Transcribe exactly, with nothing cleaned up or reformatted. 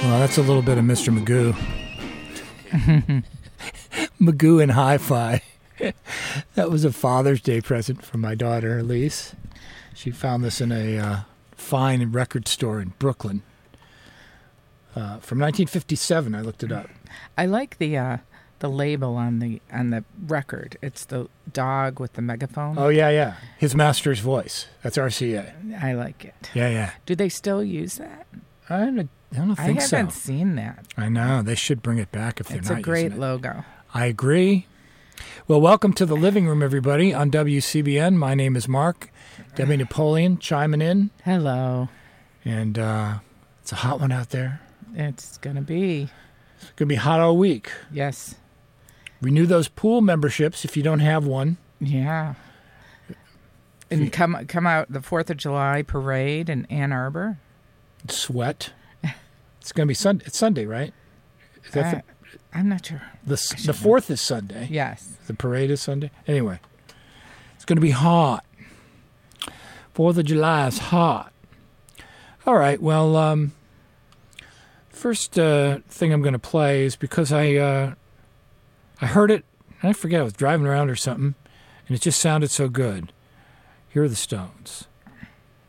Well, that's a little bit of Mister Magoo. Magoo and Hi-Fi. That was a Father's Day present from my daughter, Elise. She found this in a uh, fine record store in Brooklyn. Uh, from nineteen fifty-seven, I looked it up. I like the uh, the label on the on the record. It's the dog with the megaphone. Oh, yeah, yeah. His master's voice. That's R C A. I like it. Yeah, yeah. Do they still use that? I don't, I don't think I so. haven't seen that. I know. They should bring it back if they're It's not a great using it. logo. I agree. Well, welcome to the living room, everybody, on W C B N. My name is Mark. Debbie Napoleon chiming in. Hello. And uh, it's a hot one out there. It's going to be. It's going to be hot all week. Yes. Renew those pool memberships if you don't have one. Yeah. And come come out the fourth of July parade in Ann Arbor. Sweat. It's going to be Sunday. It's Sunday, right? Is that Uh, I'm not sure. the the, the fourth is Sunday. Yes. The parade is Sunday. Anyway, it's going to be hot. fourth of July is hot. All right, well, um, first uh, thing I'm going to play is because I uh, I heard it, I forget, I was driving around or something, and it just sounded so good. Here are the Stones.